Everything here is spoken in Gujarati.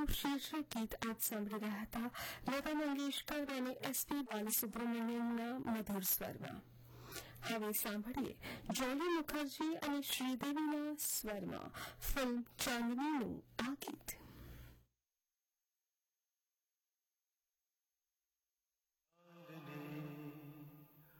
શીર્ષક ગીત આપ સાંભળી રહ્યા હતા લતા મંગેશકર અને એસપી બાલસુબ્રમણ્યમના મધુર સ્વરમાં. હવે સાંભળીએ જોલી મુખર્જી અને શ્રીદેવીના સ્વરમાં ફિલ્મ ચાંદનીનું આ ગીત.